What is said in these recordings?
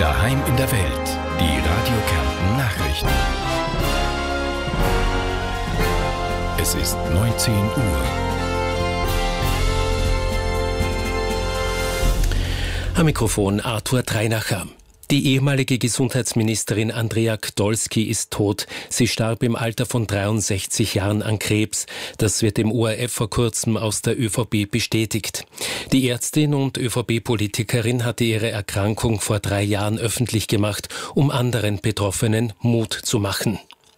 Daheim in der Welt. Die Radio Kärnten Nachrichten. Es ist 19 Uhr. Am Mikrofon Arthur Treinacher. Die ehemalige Gesundheitsministerin Andrea Gdolski ist tot. Sie starb im Alter von 63 Jahren an Krebs. Das wird dem ORF vor kurzem aus der ÖVP bestätigt. Die Ärztin und ÖVP-Politikerin hatte ihre Erkrankung vor 3 Jahren öffentlich gemacht, um anderen Betroffenen Mut zu machen.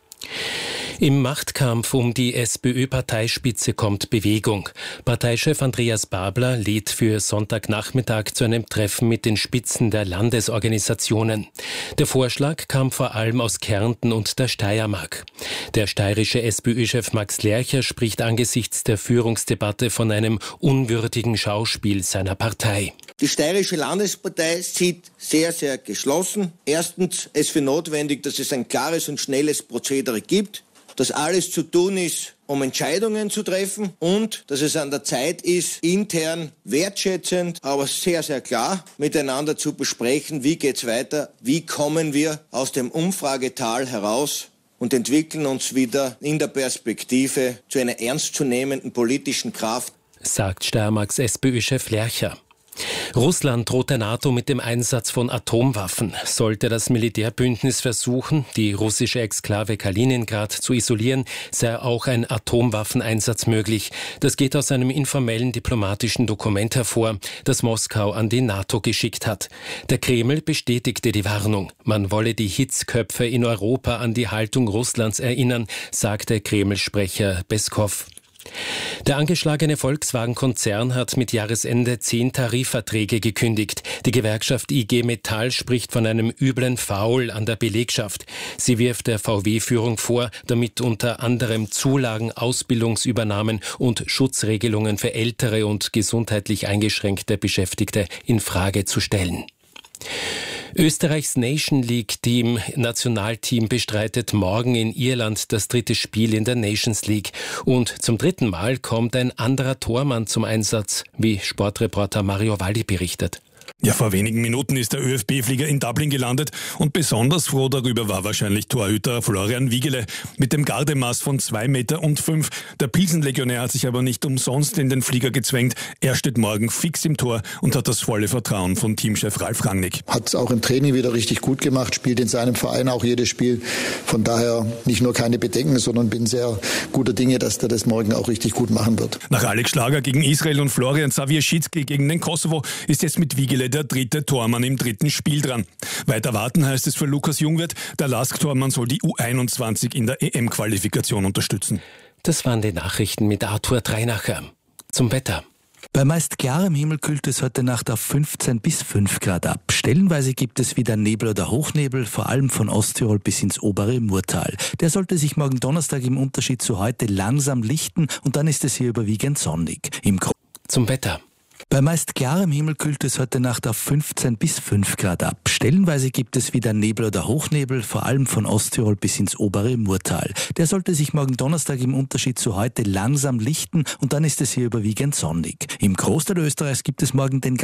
Im Machtkampf um die SPÖ-Parteispitze kommt Bewegung. Parteichef Andreas Babler lädt für Sonntagnachmittag zu einem Treffen mit den Spitzen der Landesorganisationen. Der Vorschlag kam vor allem aus Kärnten und der Steiermark. Der steirische SPÖ-Chef Max Lercher spricht angesichts der Führungsdebatte von einem unwürdigen Schauspiel seiner Partei. Die steirische Landespartei sieht sehr, sehr geschlossen. Erstens es für notwendig, dass es ein klares und schnelles Prozedere gibt, dass alles zu tun ist, um Entscheidungen zu treffen und dass es an der Zeit ist, intern wertschätzend, aber sehr, sehr klar miteinander zu besprechen, wie geht's weiter, wie kommen wir aus dem Umfragetal heraus und entwickeln uns wieder in der Perspektive zu einer ernstzunehmenden politischen Kraft, sagt Steiermarks SPÖ-Chef Lercher. Russland droht der NATO mit dem Einsatz von Atomwaffen. Sollte das Militärbündnis versuchen, die russische Exklave Kaliningrad zu isolieren, sei auch ein Atomwaffeneinsatz möglich. Das geht aus einem informellen diplomatischen Dokument hervor, das Moskau an die NATO geschickt hat. Der Kreml bestätigte die Warnung. Man wolle die Hitzköpfe in Europa an die Haltung Russlands erinnern, sagte Kreml-Sprecher Peskov. Der angeschlagene Volkswagen-Konzern hat mit Jahresende 10 Tarifverträge gekündigt. Die Gewerkschaft IG Metall spricht von einem üblen Foul an der Belegschaft. Sie wirft der VW-Führung vor, damit unter anderem Zulagen, Ausbildungsübernahmen und Schutzregelungen für ältere und gesundheitlich eingeschränkte Beschäftigte in Frage zu stellen. Österreichs Nation League Nationalteam bestreitet morgen in Irland das 3. Spiel in der Nations League. Und zum 3. Mal kommt ein anderer Tormann zum Einsatz, wie Sportreporter Mario Walli berichtet. Ja, vor wenigen Minuten ist der ÖFB-Flieger in Dublin gelandet und besonders froh darüber war wahrscheinlich Torhüter Florian Wiegele mit dem Gardemaß von 2,5 Meter. Der Pilsenlegionär hat sich aber nicht umsonst in den Flieger gezwängt. Er steht morgen fix im Tor und hat das volle Vertrauen von Teamchef Ralf Rangnick. Hat es auch im Training wieder richtig gut gemacht, spielt in seinem Verein auch jedes Spiel. Von daher nicht nur keine Bedenken, sondern bin sehr guter Dinge, dass der das morgen auch richtig gut machen wird. Nach Alex Schlager gegen Israel und Florian Zawierschitsky gegen den Kosovo ist jetzt mit Wiegele der 3. Tormann im 3. Spiel dran. Weiter warten heißt es für Lukas Jungwirth. Der LASK-Tormann soll die U21 in der EM-Qualifikation unterstützen. Das waren die Nachrichten mit Arthur Treinacher. Zum Wetter. Bei meist klarem Himmel kühlt es heute Nacht auf 15 bis 5 Grad ab. Stellenweise gibt es wieder Nebel oder Hochnebel, vor allem von Osttirol bis ins obere Murtal. Der sollte sich morgen Donnerstag im Unterschied zu heute langsam lichten und dann ist es hier überwiegend sonnig. Zum Wetter. Bei meist klarem Himmel kühlt es heute Nacht auf 15 bis 5 Grad ab. Stellenweise gibt es wieder Nebel oder Hochnebel, vor allem von Osttirol bis ins obere Murtal. Der sollte sich morgen Donnerstag im Unterschied zu heute langsam lichten und dann ist es hier überwiegend sonnig. Im Großteil Österreichs gibt es morgen den